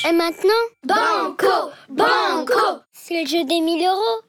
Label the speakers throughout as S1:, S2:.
S1: Et maintenant, Banco, Banco, c'est le jeu des 1000 euros.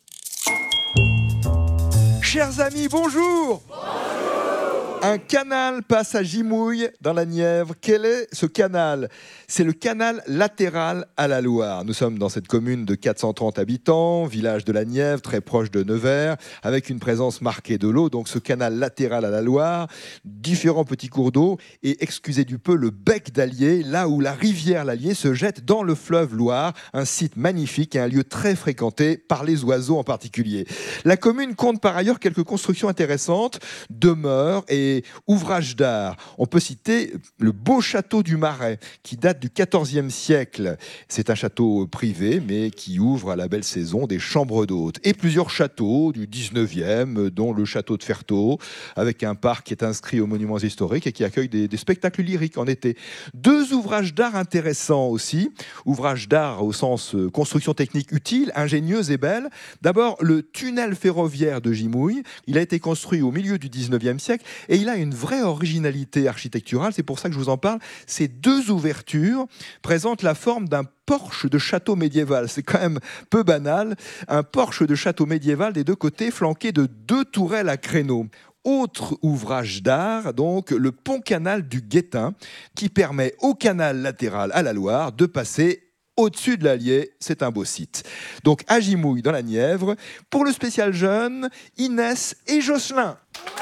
S2: Chers amis, bonjour. Un canal passe à Gimouille, dans la Nièvre. Quel est ce canal ? C'est le canal latéral à la Loire. Nous sommes dans cette commune de 430 habitants, village de la Nièvre, très proche de Nevers, avec une présence marquée de l'eau. Donc ce canal latéral à la Loire, différents petits cours d'eau et, excusez du peu, le bec d'Allier, là où la rivière l'Allier se jette dans le fleuve Loire. Un site magnifique et un lieu très fréquenté par les oiseaux en particulier. La commune compte par ailleurs quelques constructions intéressantes, demeures et ouvrages d'art. On peut citer le beau château du Marais, qui date du XIVe siècle. C'est un château privé, mais qui ouvre à la belle saison des chambres d'hôtes. Et plusieurs châteaux du XIXe, dont le château de Fertot, avec un parc qui est inscrit aux monuments historiques et qui accueille des spectacles lyriques en été. 2 ouvrages d'art intéressants aussi. Ouvrages d'art au sens construction technique utile, ingénieuse et belle. D'abord, le tunnel ferroviaire de Gimouille. Il a été construit au milieu du XIXe siècle et il a une vraie originalité architecturale. C'est pour ça que je vous en parle. Ces 2 ouvertures présentent la forme d'un porche de château médiéval. C'est quand même peu banal. Un porche de château médiéval des 2 côtés, flanqué de 2 tourelles à créneaux. Autre ouvrage d'art, donc le pont-canal du Guettin, qui permet au canal latéral à la Loire de passer au-dessus de l'Allier. C'est un beau site. Donc à Gimouille, dans la Nièvre, pour le spécial jeune, Inès et Jocelyn.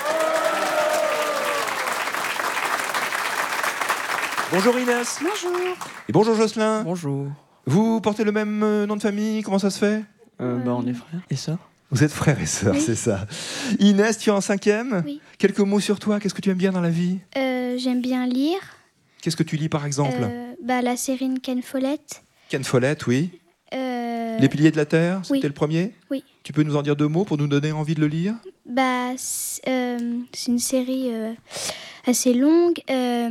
S2: Bonjour Inès.
S3: Bonjour.
S2: Et bonjour Jocelyn.
S4: Bonjour.
S2: Vous portez le même nom de famille, comment ça se fait ?
S4: On est frères et sœurs.
S2: Vous êtes frères et sœurs,
S3: Oui.
S2: c'est ça. Inès, tu es en 5e ?
S3: Oui.
S2: Quelques mots sur toi, qu'est-ce que tu aimes bien dans la vie ?
S3: J'aime bien lire.
S2: Qu'est-ce que tu lis par exemple ?
S3: La série Ken Follett.
S2: Ken Follett, oui.
S3: Euh,
S2: Les Piliers de la Terre, c'était
S3: oui.
S2: le premier ?
S3: Oui.
S2: Tu peux nous en dire 2 mots pour nous donner envie de le lire ?
S3: C'est une série assez longue.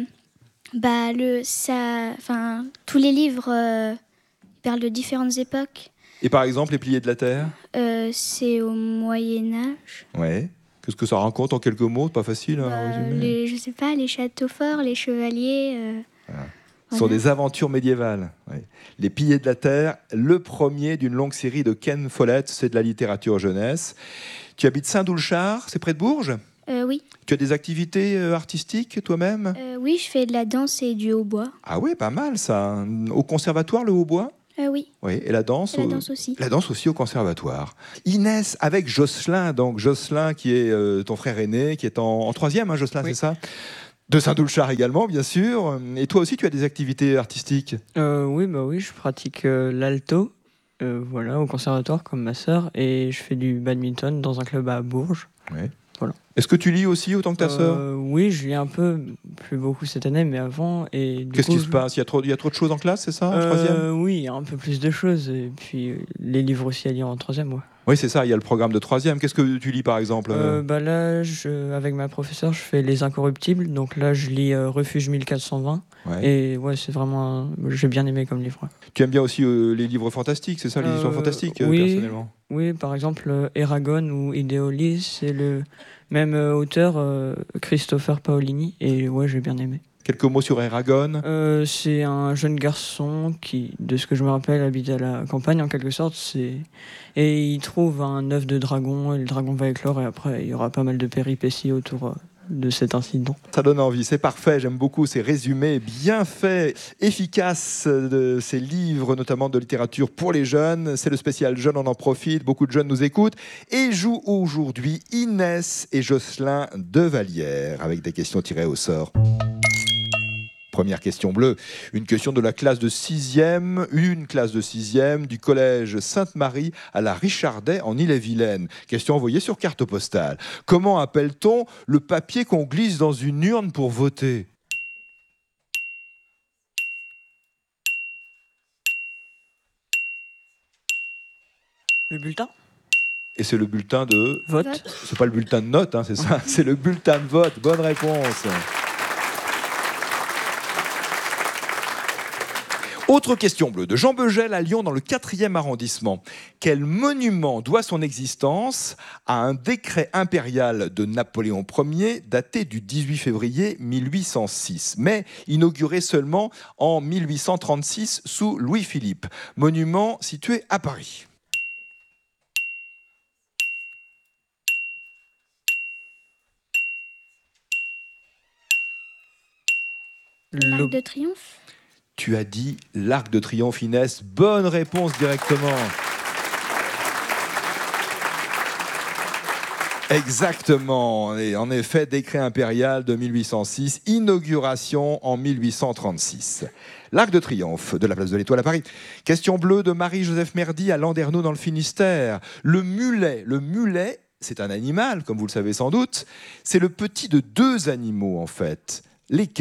S3: Tous les livres parlent de différentes époques.
S2: Et par exemple, Les Piliers de la Terre ?
S3: C'est au Moyen-Âge.
S2: Ouais. Qu'est-ce que ça raconte en quelques mots ? Pas facile à résumer.
S3: Je sais pas, les châteaux forts, les chevaliers.
S2: Ce sont des aventures médiévales. Oui. Les Piliers de la Terre, le premier d'une longue série de Ken Follett, c'est de la littérature jeunesse. Tu habites Saint-Doulchard, c'est près de Bourges ?
S3: Oui.
S2: Tu as des activités artistiques toi-même ?
S3: Oui, je fais de la danse et du hautbois.
S2: Ah oui, pas mal ça. Au conservatoire, le hautbois ?
S3: Oui.
S2: Oui, et la danse ?
S3: Et la danse aussi.
S2: La danse aussi au conservatoire. Inès, avec Jocelyn, donc Jocelyn qui est ton frère aîné, qui est en 3e, hein, Jocelyn,
S4: Oui.
S2: c'est ça ? De Saint-Doulchard également, bien sûr. Et toi aussi, tu as des activités artistiques ?
S4: Oui, je pratique l'alto, au conservatoire comme ma sœur, et je fais du badminton dans un club à Bourges.
S2: Oui.
S4: Voilà.
S2: Est-ce que tu lis aussi autant que ta sœur ?
S4: Oui, je lis un peu, plus beaucoup cette année, mais avant.
S2: Qu'est-ce qui se passe ? Il y a trop de choses en classe, c'est ça, en 3e ?
S4: Oui, il y a un peu plus de choses, et puis les livres aussi à lire en 3e, ouais.
S2: Oui, c'est ça, il y a le programme de 3e. Qu'est-ce que tu lis, par exemple ?
S4: Là, avec ma professeure, je fais Les Incorruptibles, donc là, je lis Refuge 1420,
S2: Ouais.
S4: et ouais, c'est vraiment... J'ai bien aimé comme livre. Ouais.
S2: Tu aimes bien aussi les livres fantastiques, c'est ça, les histoires fantastiques,
S4: oui.
S2: personnellement ?
S4: Oui, par exemple, Eragon ou Idéolis, c'est le même auteur, Christopher Paolini, et ouais, j'ai bien aimé.
S2: Quelques mots sur Eragon ?
S4: C'est un jeune garçon qui, de ce que je me rappelle, habite à la campagne en quelque sorte, et il trouve un œuf de dragon, et le dragon va éclore, et après, il y aura pas mal de péripéties autour de cet incident.
S2: Ça donne envie, c'est parfait, j'aime beaucoup ces résumés bien faits, efficaces de ces livres, notamment de littérature pour les jeunes. C'est le spécial jeune, on en profite, beaucoup de jeunes nous écoutent et jouent aujourd'hui Inès et Jocelyn de Vallière avec des questions tirées au sort. Première question bleue, une question de la classe de 6e, une classe de 6e du collège Sainte-Marie à la Richardet en Ille-et-Vilaine. Question envoyée sur carte postale. Comment appelle-t-on le papier qu'on glisse dans une urne pour voter ?
S4: Le bulletin ?
S2: Et c'est le bulletin de...
S4: Vote.
S2: C'est pas le bulletin de notes, hein, c'est ça. C'est le bulletin de vote. Bonne réponse. Autre question bleue de Jean Beugel à Lyon dans le 4e arrondissement. Quel monument doit son existence à un décret impérial de Napoléon Ier daté du 18 février 1806, mais inauguré seulement en 1836 sous Louis-Philippe. Monument situé à Paris.
S3: L'Arc de Triomphe.
S2: Tu as dit l'Arc de Triomphe, Inès. Bonne réponse directement. Exactement. Et en effet, décret impérial de 1806, inauguration en 1836. L'Arc de Triomphe de la place de l'Étoile à Paris. Question bleue de Marie-Joseph Merdy à Landerneau dans le Finistère. Le mulet, c'est un animal, comme vous le savez sans doute. C'est le petit de 2 animaux, en fait. Lesquels ?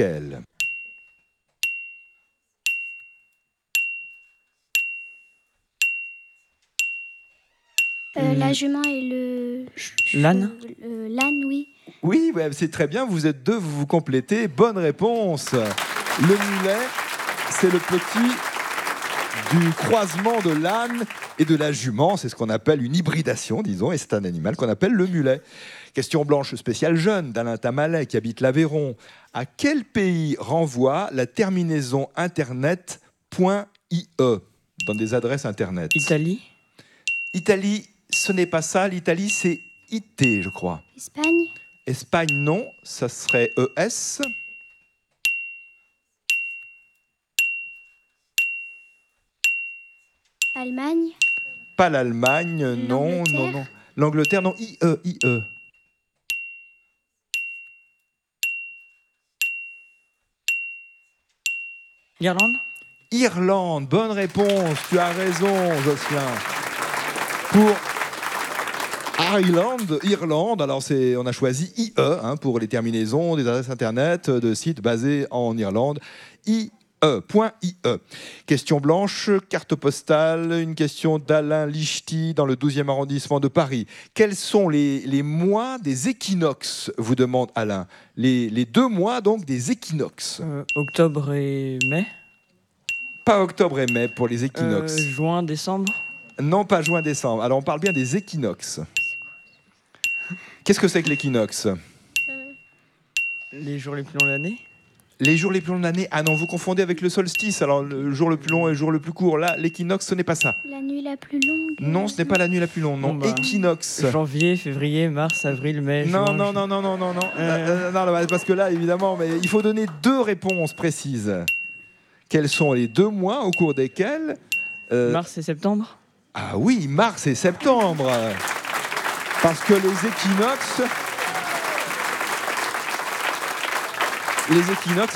S3: La jument et le...
S4: L'âne.
S3: L'âne, oui.
S2: Oui, ouais, c'est très bien, vous êtes 2, vous vous complétez. Bonne réponse. Le mulet, c'est le petit du croisement de l'âne et de la jument. C'est ce qu'on appelle une hybridation, disons, et c'est un animal qu'on appelle le mulet. Question blanche spéciale jeune d'Alain Tamalet qui habite l'Aveyron. À quel pays renvoie la terminaison internet.ie dans des adresses internet ?
S4: Italie.
S2: Italie, ce n'est pas ça. L'Italie, c'est IT, je crois.
S3: Espagne.
S2: Espagne, non. Ça serait ES.
S3: Allemagne.
S2: Pas l'Allemagne, non, non, non. L'Angleterre, non. IE.
S4: Irlande.
S2: Irlande, bonne réponse. Tu as raison, Jocelyn. Pour Irlande, alors on a choisi IE pour les terminaisons des adresses internet de sites basés en Irlande. IE. Question blanche, carte postale, une question d'Alain Lichty dans le 12e arrondissement de Paris. Quels sont les mois des équinoxes, vous demande Alain. Les 2 mois donc des équinoxes.
S4: Octobre et mai.
S2: Pas octobre et mai pour les équinoxes.
S4: Juin, décembre.
S2: Non, pas juin-décembre. Alors on parle bien des équinoxes. Qu'est-ce que c'est que l'équinoxe ?
S4: Les jours les plus longs de l'année.
S2: Les jours les plus longs de l'année. Ah non, vous confondez avec le solstice. Alors le jour le plus long et le jour le plus court. Là, l'équinoxe, ce n'est pas ça.
S3: La nuit la plus longue.
S2: Non, ce n'est pas la nuit la plus longue. Non,
S4: Bon, bah,
S2: équinoxe.
S4: Janvier, février, mars, avril, mai,
S2: Non,
S4: juin.
S2: non, non, non, non, non, non. Non, parce que là, évidemment, mais il faut donner 2 réponses précises. Quels sont les 2 mois au cours desquels
S4: Mars et septembre.
S2: Ah oui, mars et septembre. Parce que les équinoxes,